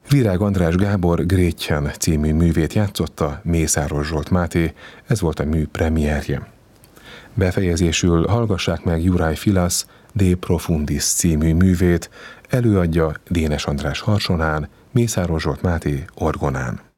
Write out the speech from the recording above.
Virág András Gábor Grétjen című művét játszotta Mészáros Zsolt Máté, ez volt a mű premierje. Befejezésül hallgassák meg Juraj Filas De Profundis című művét, előadja Dénes András harsonán, Mészáros Zsolt Máté orgonán.